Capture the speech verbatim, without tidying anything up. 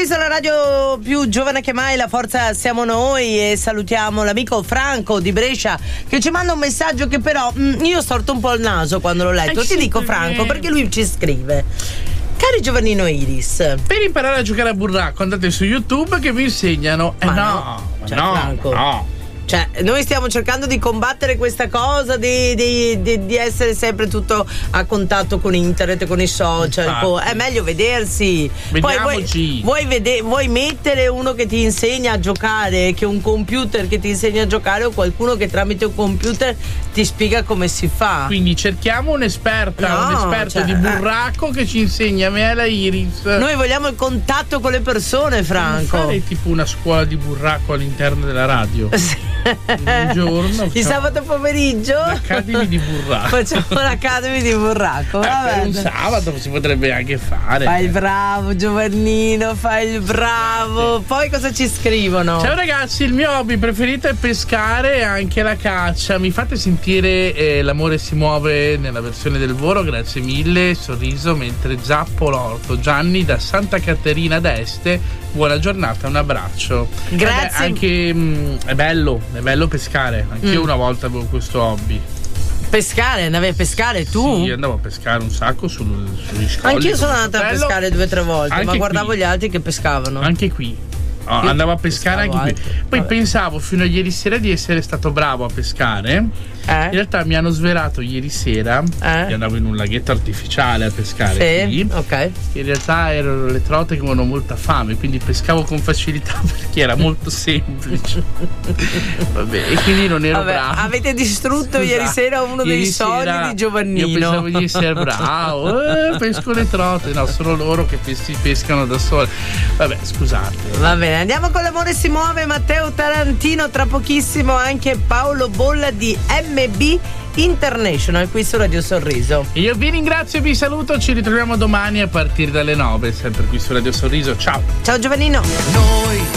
Sorriso, la radio più giovane che mai, la forza siamo noi, e salutiamo l'amico Franco di Brescia che ci manda un messaggio che però mh, io storto un po' il naso quando l'ho letto. Eh, Ti dico Franco perché lui ci scrive: cari Giovannino e Iris, per imparare a giocare a burraco andate su YouTube che vi insegnano. Eh Ma no, no, ma cioè, no, Franco. no. Cioè, noi stiamo cercando di combattere questa cosa di, di, di, di essere sempre tutto a contatto con internet, con i social. Con, è meglio vedersi. Poi vuoi, vuoi, vede, vuoi mettere uno che ti insegna a giocare, che un computer che ti insegna a giocare, o qualcuno che tramite un computer ti spiega come si fa. Quindi cerchiamo un'esperta, no, un esperto cioè, di burraco eh. che ci insegna a me e alla Iris. Noi vogliamo il contatto con le persone, Franco. Fare tipo una scuola di burraco all'interno della radio. Sì. Un giorno il sabato pomeriggio l'Academy di burraco. Facciamo l'Academy di burraco. Eh, per un sabato si potrebbe anche fare. Fai il bravo Giovannino, fai il bravo. Poi cosa ci scrivono? Ciao ragazzi, il mio hobby preferito è pescare e anche la caccia. Mi fate sentire eh, L'amore si muove nella versione del Voro, grazie mille. Sorriso mentre zappo l'orto. Gianni da Santa Caterina d'Este. Buona giornata, un abbraccio. Grazie. Beh, anche mh, è bello, è bello pescare. Anch'io mm. una volta avevo questo hobby. Pescare? Andavi a pescare tu? Sì, andavo a pescare un sacco sul, sugli scogli. Anch'io sono andata a pescare due o tre volte, anche ma guardavo qui. gli altri che pescavano. Anche qui. Oh, andavo a pescare anche qui. Poi Vabbè. pensavo fino a ieri sera di essere stato bravo a pescare. Eh? In realtà mi hanno svelato ieri sera eh? che andavo in un laghetto artificiale a pescare. Sì, qui, ok. Che in realtà erano le trote che avevano molta fame, quindi pescavo con facilità perché era molto semplice. Vabbè, e quindi non ero Vabbè, bravo. Avete distrutto Scusa, ieri sera uno ieri dei sogni sera di Giovannino. Io pensavo di essere bravo. Eh, pesco le trote. No, sono loro che si pescano da sole. Vabbè, scusate. Va bene, andiamo con L'amore si muove, Matteo Tarantino, tra pochissimo anche Paolo Bolla di M B International qui su Radio Sorriso. Io vi ringrazio e vi saluto, ci ritroviamo domani a partire dalle nove, sempre qui su Radio Sorriso. Ciao. Ciao Giovannino. Noi